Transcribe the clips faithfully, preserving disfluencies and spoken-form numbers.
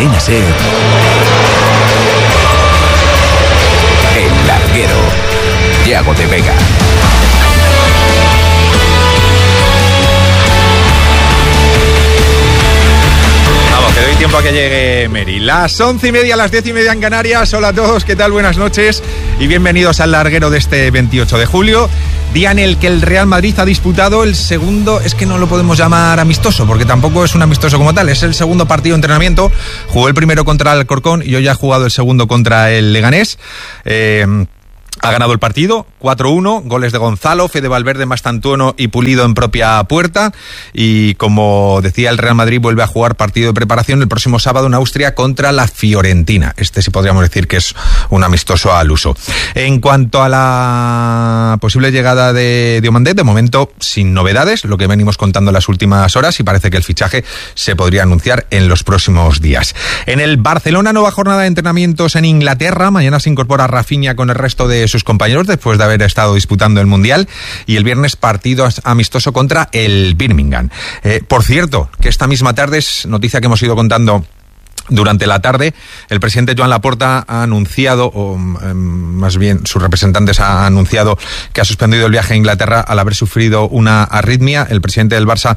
Cadena SER, El Larguero, Yago de Vega. Vamos, que doy tiempo a que llegue Mary. Las once y media, las diez y media en Canarias. Hola a todos, ¿qué tal? Buenas noches y bienvenidos al Larguero de este veintiocho de julio. Día en el que el Real Madrid ha disputado el segundo, es que no lo podemos llamar amistoso, porque tampoco es un amistoso como tal, es el segundo partido de entrenamiento. Jugó el primero contra el Alcorcón y hoy ha jugado el segundo contra el Leganés. Eh... Ha ganado el partido, cuatro uno, goles de Gonzalo, Fede Valverde, Mastantuono y Pulido en propia puerta. Y como decía, el Real Madrid vuelve a jugar partido de preparación el próximo sábado en Austria contra la Fiorentina. Este sí podríamos decir que es un amistoso al uso. En cuanto a la posible llegada de Diomandé, de momento sin novedades, lo que venimos contando en las últimas horas, y parece que el fichaje se podría anunciar en los próximos días. En el Barcelona, nueva jornada de entrenamientos en Inglaterra. Mañana se incorpora Rafinha con el resto de sus compañeros después de haber estado disputando el Mundial, y el viernes partido amistoso contra el Birmingham. Eh, por cierto, que esta misma tarde, es noticia que hemos ido contando durante la tarde, el presidente Joan Laporta ha anunciado, o eh, más bien sus representantes ha anunciado que ha suspendido el viaje a Inglaterra al haber sufrido una arritmia. El presidente del Barça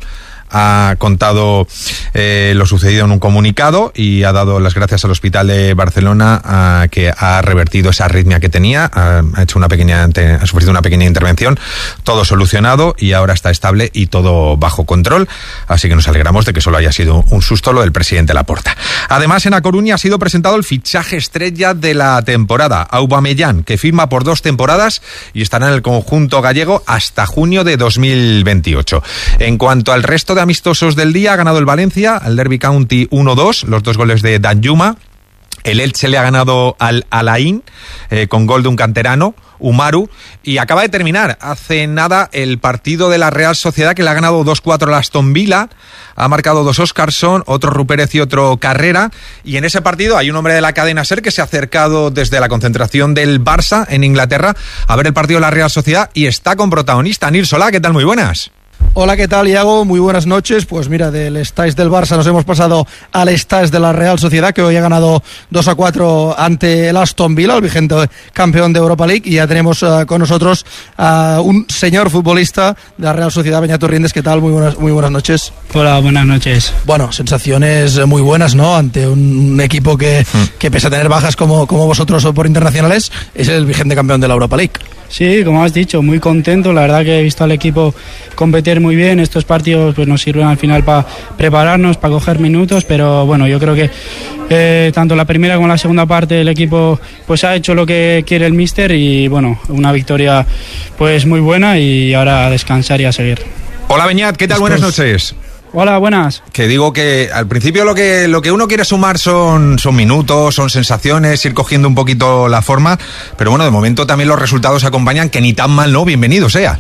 ha contado eh, lo sucedido en un comunicado y ha dado las gracias al Hospital de Barcelona a, que ha revertido esa arritmia que tenía, ha, ha hecho una pequeña, ha sufrido una pequeña intervención, todo solucionado y ahora está estable y todo bajo control, así que nos alegramos de que solo haya sido un susto lo del presidente Laporta. Además, en A Coruña ha sido presentado el fichaje estrella de la temporada, Aubameyang, que firma por dos temporadas y estará en el conjunto gallego hasta junio de dos mil veintiocho. En cuanto al resto de amistosos del día, ha ganado el Valencia, el Derby County uno dos, los dos goles de Danjuma. El Elche le ha ganado al Alain eh, con gol de un canterano, Umaru, y acaba de terminar hace nada el partido de la Real Sociedad, que le ha ganado dos cuatro al Aston Villa. Ha marcado dos Óscarson, otro Rupérez y otro Carrera, y en ese partido hay un hombre de la cadena SER que se ha acercado desde la concentración del Barça en Inglaterra a ver el partido de la Real Sociedad y está con protagonista. Nils Solá, ¿qué tal? Muy buenas. Hola, ¿qué tal, Iago? Muy buenas noches. Pues mira, del estáis del Barça nos hemos pasado al estáis de la Real Sociedad, que hoy ha ganado dos a cuatro ante el Aston Villa, el vigente campeón de Europa League, y ya tenemos uh, con nosotros a uh, un señor futbolista de la Real Sociedad, Beñat Riendes. ¿Qué tal? Muy buenas, muy buenas noches. Hola, buenas noches. Bueno, sensaciones muy buenas, ¿no? Ante un equipo que, que pese a tener bajas como, como vosotros o por internacionales, es el vigente campeón de la Europa League. Sí, como has dicho, muy contento. La verdad que he visto al equipo competir muy bien. Estos partidos pues nos sirven al final para prepararnos, para coger minutos, pero bueno, yo creo que eh, tanto la primera como la segunda parte el equipo pues ha hecho lo que quiere el míster y bueno, una victoria pues muy buena, y ahora a descansar y a seguir. Hola Beñat, ¿qué tal? Estos... Buenas noches. Hola, buenas. Que digo que al principio lo que lo que uno quiere sumar son, son minutos, son sensaciones, ir cogiendo un poquito la forma, pero bueno, de momento también los resultados acompañan, que ni tan mal, ¿no? Bienvenido sea.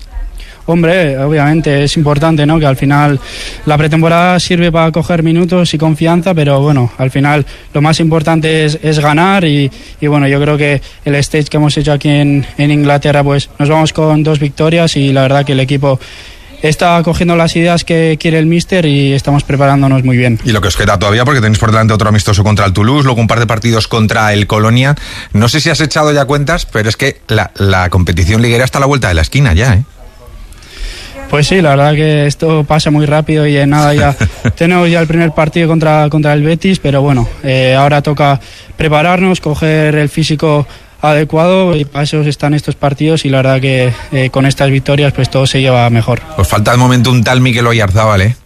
Hombre, obviamente es importante, ¿no? Que al final la pretemporada sirve para coger minutos y confianza, pero bueno, al final lo más importante es, es ganar y, y bueno, yo creo que el stage que hemos hecho aquí en, en Inglaterra, pues nos vamos con dos victorias y la verdad que el equipo está cogiendo las ideas que quiere el míster y estamos preparándonos muy bien. Y lo que os queda todavía, porque tenéis por delante otro amistoso contra el Toulouse, luego un par de partidos contra el Colonia. No sé si has echado ya cuentas, pero es que la, la competición liguera está a la vuelta de la esquina ya, ¿eh? Pues sí, la verdad que esto pasa muy rápido y en nada ya tenemos ya el primer partido contra, contra el Betis, pero bueno, eh, ahora toca prepararnos, coger el físico adecuado y para eso están estos partidos y la verdad que eh, con estas victorias pues todo se lleva mejor. Os falta de momento un tal Mikel Oyarzabal, ¿eh?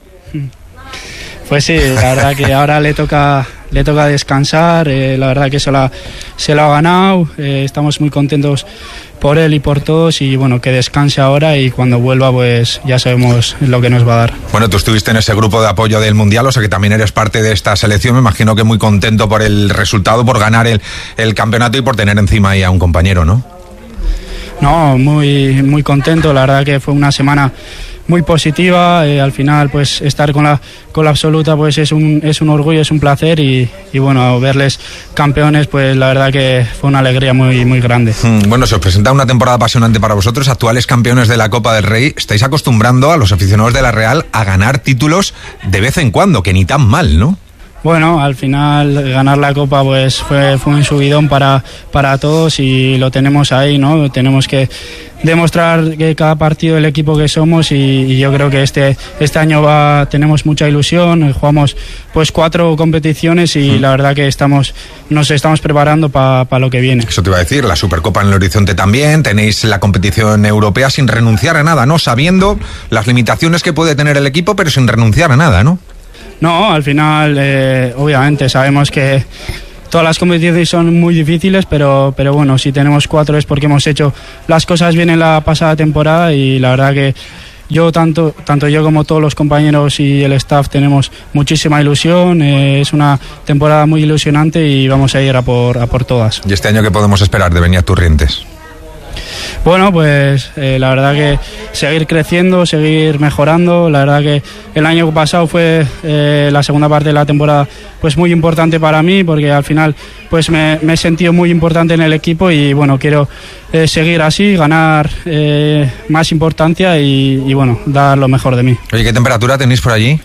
Pues sí, la verdad que ahora le toca le toca descansar, eh, la verdad que se, la, se lo ha ganado, eh, estamos muy contentos por él y por todos y bueno, que descanse ahora y cuando vuelva pues ya sabemos lo que nos va a dar. Bueno, tú estuviste en ese grupo de apoyo del Mundial, o sea que también eres parte de esta selección, me imagino que muy contento por el resultado, por ganar el, el campeonato y por tener encima ahí a un compañero, ¿no? No, muy, muy contento, la verdad que fue una semana muy positiva, eh, al final pues estar con la con la absoluta pues es un es un orgullo, es un placer y, y bueno, verles campeones pues la verdad que fue una alegría muy muy grande. Mm, bueno, se os presenta una temporada apasionante para vosotros, actuales campeones de la Copa del Rey, estáis acostumbrando a los aficionados de la Real a ganar títulos de vez en cuando, que ni tan mal, ¿no? Bueno, al final ganar la Copa pues fue, fue un subidón para, para todos y lo tenemos ahí, ¿no? Tenemos que demostrar que cada partido el equipo que somos y, y yo creo que este este año va tenemos mucha ilusión, jugamos pues cuatro competiciones y mm. la verdad que estamos nos estamos preparando para pa lo que viene. Eso te iba a decir, la Supercopa en el horizonte también, tenéis la competición europea sin renunciar a nada, ¿no? Sabiendo las limitaciones que puede tener el equipo, pero sin renunciar a nada, ¿no? No, al final, eh, obviamente, sabemos que todas las competiciones son muy difíciles, pero, pero bueno, si tenemos cuatro es porque hemos hecho las cosas bien en la pasada temporada y la verdad que yo, tanto, tanto yo como todos los compañeros y el staff tenemos muchísima ilusión, eh, es una temporada muy ilusionante y vamos a ir a por, a por todas. ¿Y este año qué podemos esperar de Beñat Turrientes? Bueno, pues eh, la verdad que seguir creciendo, seguir mejorando. La verdad que el año pasado fue eh, la segunda parte de la temporada pues muy importante para mí porque al final pues me, me he sentido muy importante en el equipo y bueno, quiero eh, seguir así, ganar eh, más importancia y, y bueno, dar lo mejor de mí. Oye, ¿qué temperatura tenéis por allí?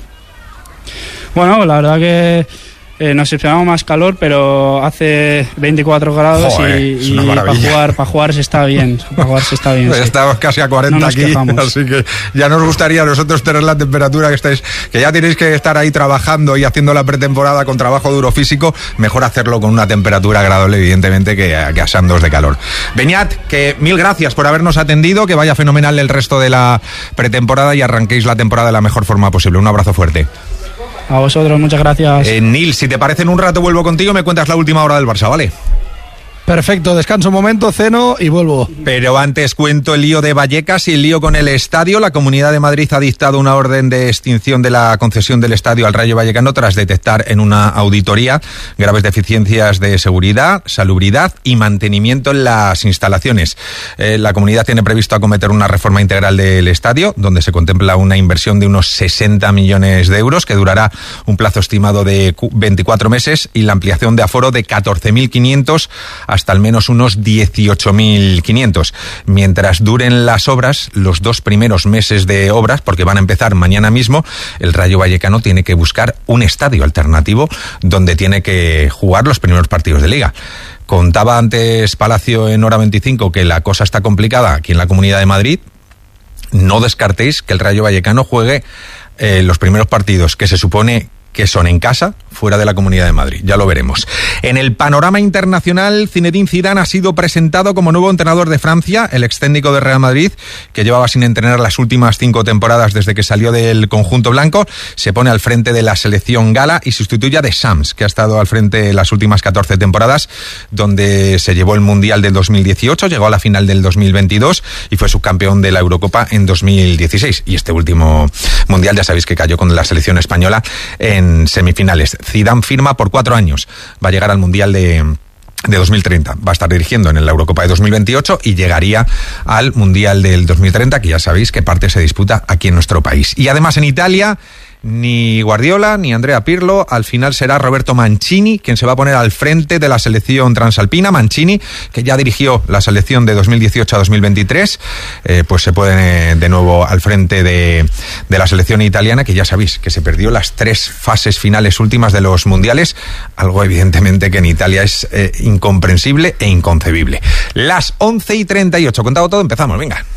Bueno, la verdad que Eh, nos esperamos más calor, pero hace veinticuatro grados. Joder, y, y para jugar para jugar se está bien. Para jugar se está bien. Pues sí. Estamos casi a cuarenta no aquí, quejamos. Así que ya nos gustaría a nosotros tener la temperatura que estáis, que ya tenéis que estar ahí trabajando y haciendo la pretemporada con trabajo duro físico. Mejor hacerlo con una temperatura agradable, evidentemente, que, que asándoos de calor. Beñat, que mil gracias por habernos atendido, que vaya fenomenal el resto de la pretemporada y arranquéis la temporada de la mejor forma posible. Un abrazo fuerte. A vosotros, muchas gracias. Eh, Nil, si te parece, en un rato vuelvo contigo y me cuentas la última hora del Barça, ¿vale? Perfecto, descanso un momento, ceno y vuelvo. Pero antes cuento el lío de Vallecas y el lío con el estadio. La Comunidad de Madrid ha dictado una orden de extinción de la concesión del estadio al Rayo Vallecano tras detectar en una auditoría graves deficiencias de seguridad, salubridad y mantenimiento en las instalaciones. Eh, la Comunidad tiene previsto acometer una reforma integral del estadio, donde se contempla una inversión de unos sesenta millones de euros, que durará un plazo estimado de veinticuatro meses, y la ampliación de aforo de catorce mil quinientos hasta al menos unos dieciocho mil quinientos. Mientras duren las obras, los dos primeros meses de obras, porque van a empezar mañana mismo, el Rayo Vallecano tiene que buscar un estadio alternativo donde tiene que jugar los primeros partidos de Liga. Contaba antes Palacio en Hora veinticinco que la cosa está complicada aquí en la Comunidad de Madrid. No descartéis que el Rayo Vallecano juegue eh, los primeros partidos que se supone que son en casa, fuera de la Comunidad de Madrid. Ya lo veremos. En el panorama internacional, Zinedine Zidane ha sido presentado como nuevo entrenador de Francia, el ex técnico de Real Madrid, que llevaba sin entrenar las últimas cinco temporadas desde que salió del conjunto blanco. Se pone al frente de la selección gala y sustituye a Deschamps, que ha estado al frente las últimas catorce temporadas, donde se llevó el Mundial del dos mil dieciocho, llegó a la final del dos mil veintidós y fue subcampeón de la Eurocopa en dos mil dieciséis. Y este último Mundial ya sabéis que cayó con la selección española en En semifinales. Zidane firma por cuatro años. Va a llegar al Mundial de, de dos mil treinta. Va a estar dirigiendo en la Eurocopa de dos mil veintiocho y llegaría al Mundial del dos mil treinta, que ya sabéis que parte se disputa aquí en nuestro país. Y además en Italia, ni Guardiola ni Andrea Pirlo, al final será Roberto Mancini quien se va a poner al frente de la selección transalpina. Mancini, que ya dirigió la selección de dos mil dieciocho a dos mil veintitrés, eh, pues se pone de nuevo al frente de, de la selección italiana, que ya sabéis que se perdió las tres fases finales últimas de los mundiales, algo evidentemente que en Italia es eh, incomprensible e inconcebible. Las once y treinta y ocho, contado todo, empezamos, venga.